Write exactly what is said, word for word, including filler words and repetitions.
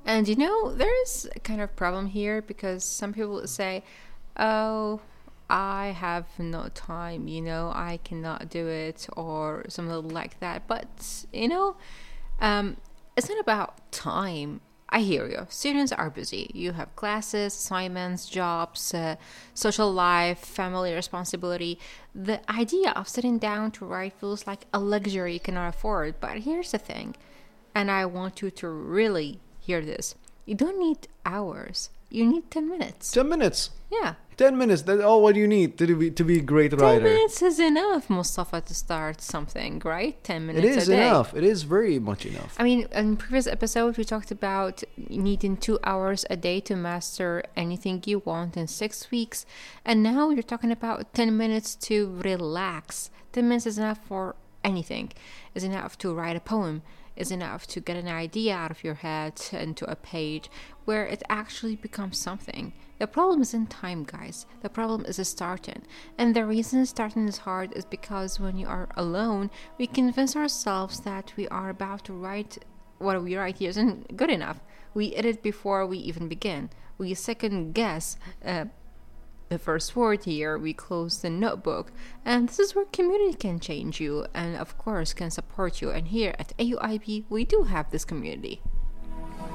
And you know, there is a kind of problem here because some people say, oh, I have no time, you know, I cannot do it, or something like that. But, you know, um, it's not about time. I hear you. Students are busy. You have classes, assignments, jobs, uh, social life, family responsibility. The idea of sitting down to write feels like a luxury you cannot afford. But here's the thing, and I want you to really hear this. You don't need hours. You need ten minutes. ten minutes. Yeah. ten minutes. That's all what you need to be, to be a great writer. ten minutes is enough, Mustafa, to start something, right? ten minutes It is a day. enough. It is very much enough. I mean, in previous episode, we talked about needing two hours a day to master anything you want in six weeks. And now you're talking about ten minutes to relax. ten minutes is enough for anything. It's enough to write a poem. Is enough to get an idea out of your head into a page where it actually becomes something. The problem isn't time, guys. The problem is starting. And the reason starting is hard is because when you are alone, we convince ourselves that we are about to write what we write here isn't good enough. We edit before we even begin. We second guess uh, the first word here, we close the notebook, and this is where community can change you and of course can support you. And here at A U I B we do have this community.